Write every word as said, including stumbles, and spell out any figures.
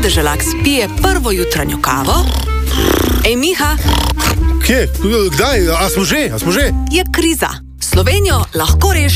deželak spije prvo jutranjo kavo. Ej, Miha! Kje? Kdaj? A smo že? A smo že? Je kriza. Slovenijo lahko reši